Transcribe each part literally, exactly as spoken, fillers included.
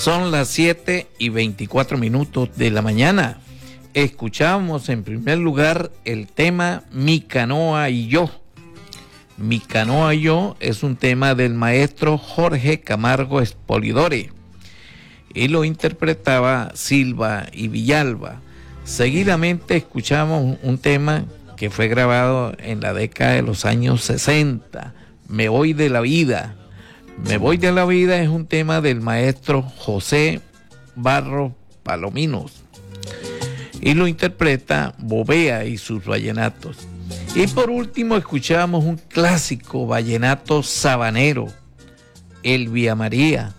Son las siete y veinticuatro minutos de la mañana. Escuchamos en primer lugar el tema Mi Canoa y Yo. Mi Canoa y Yo es un tema del maestro Jorge Camargo Espolidore y lo interpretaba Silva y Villalba. Seguidamente escuchamos un tema que fue grabado en la década de los años sesenta, Me Voy de la Vida. Me Voy de la Vida es un tema del maestro José Barros Palominos y lo interpreta Bovea y sus vallenatos. Y por último escuchamos un clásico vallenato sabanero, Elvia María.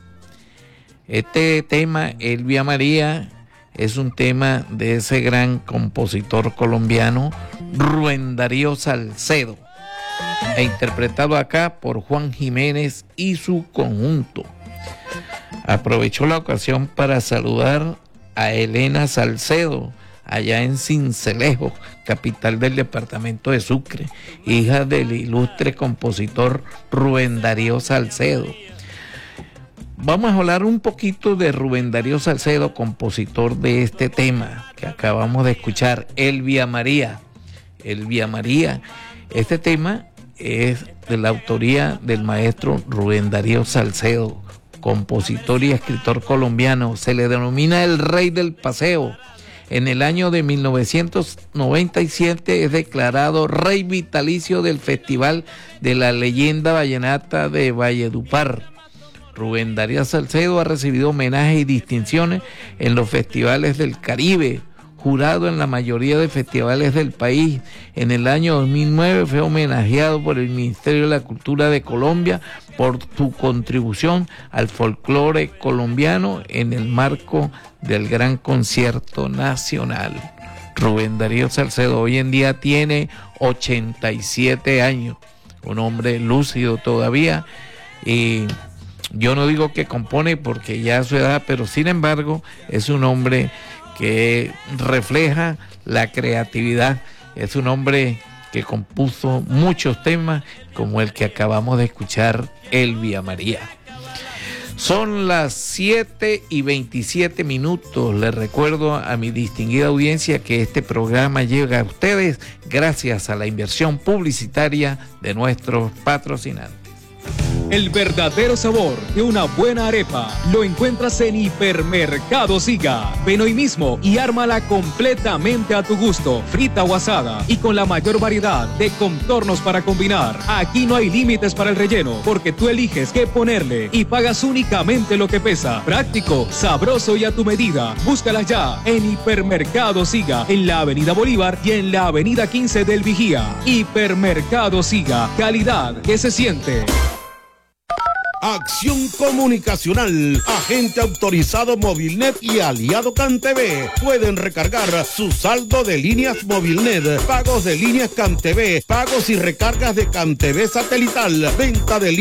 Este tema, Elvia María, es un tema de ese gran compositor colombiano, Rubén Darío Salcedo, e interpretado acá por Juan Jiménez y su conjunto. Aprovechó la ocasión para saludar a Elena Salcedo, allá en Sincelejo, capital del departamento de Sucre, hija del ilustre compositor Rubén Darío Salcedo. Vamos a hablar un poquito de Rubén Darío Salcedo, compositor de este tema que acabamos de escuchar, Elvia María. Elvia María, este tema es de la autoría del maestro Rubén Darío Salcedo, compositor y escritor colombiano. Se le denomina el rey del paseo. En el año de mil novecientos noventa y siete es declarado rey vitalicio del Festival de la Leyenda Vallenata de Valledupar. Rubén Darío Salcedo ha recibido homenajes y distinciones en los festivales del Caribe, jurado en la mayoría de festivales del país. En el año dos mil nueve fue homenajeado por el Ministerio de la Cultura de Colombia por su contribución al folclore colombiano en el marco del Gran Concierto Nacional. Rubén Darío Salcedo hoy en día tiene ochenta y siete años, un hombre lúcido todavía, y yo no digo que compone porque ya a su edad, pero sin embargo es un hombre que refleja la creatividad. Es un hombre que compuso muchos temas como el que acabamos de escuchar, Elvia María. Son las siete y veintisiete minutos. Les recuerdo a mi distinguida audiencia que este programa llega a ustedes gracias a la inversión publicitaria de nuestros patrocinantes. El verdadero sabor de una buena arepa lo encuentras en Hipermercado Siga. Ven hoy mismo y ármala completamente a tu gusto, frita o asada, y con la mayor variedad de contornos para combinar. Aquí no hay límites para el relleno, porque tú eliges qué ponerle y pagas únicamente lo que pesa. Práctico, sabroso y a tu medida. Búscalas ya en Hipermercado Siga, en la Avenida Bolívar y en la Avenida quince del Vigía. Hipermercado Siga, calidad que se siente. Acción Comunicacional, agente autorizado Movilnet y aliado CanTV. Pueden recargar su saldo de líneas Movilnet, pagos de líneas CanTV, pagos y recargas de CanTV satelital, venta de líneas